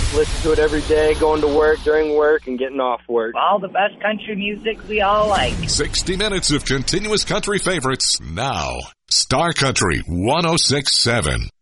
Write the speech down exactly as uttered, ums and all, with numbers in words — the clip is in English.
Listen to it every day, going to work, during work, and getting off work. All the best country music we all like. sixty minutes of continuous country favorites now. Star Country one oh six point seven.